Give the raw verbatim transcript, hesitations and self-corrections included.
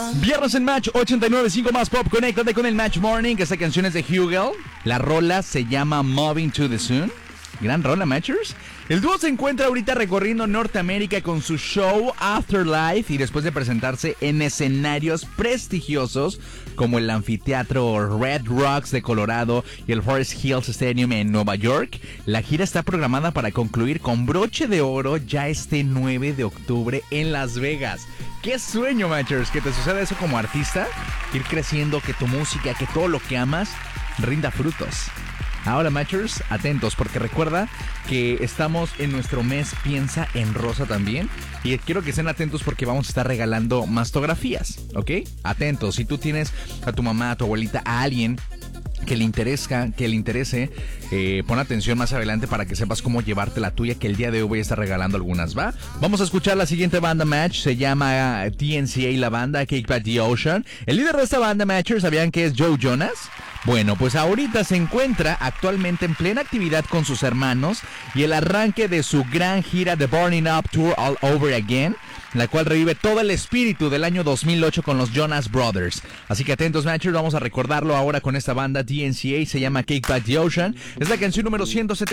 Viernes en Match ochenta y nueve punto cinco más Pop. Conéctate con el Match Morning. Esta canción es de Hugel. La rola se llama Moving to the Sun. Gran rola, Matchers. El dúo se encuentra ahorita recorriendo Norteamérica con su show Afterlife y después de presentarse en escenarios prestigiosos como el anfiteatro Red Rocks de Colorado y el Forest Hills Stadium en Nueva York, la gira está programada para concluir con broche de oro ya este nueve de octubre en Las Vegas. ¡Qué sueño, Matchers! Que te suceda eso como artista, ir creciendo, que tu música, que todo lo que amas rinda frutos. Ahora, Matchers, atentos, porque recuerda que estamos en nuestro mes Piensa en Rosa también. Y quiero que estén atentos porque vamos a estar regalando mastografías, ¿ok? Atentos, si tú tienes a tu mamá, a tu abuelita, a alguien que le interesa, que le interese, eh, pon atención más adelante para que sepas cómo llevarte la tuya, que el día de hoy voy a estar regalando algunas, ¿va? Vamos a escuchar la siguiente banda, Match, se llama T N C A, la banda Cake by the Ocean. El líder de esta banda, Matchers, ¿sabían que es Joe Jonas? Bueno, pues ahorita se encuentra actualmente en plena actividad con sus hermanos y el arranque de su gran gira The Burning Up Tour All Over Again, la cual revive todo el espíritu del año dos mil ocho con los Jonas Brothers. Así que atentos, Matchers, vamos a recordarlo ahora con esta banda T N C A, se llama Cake by the Ocean. Es la canción número ciento setenta.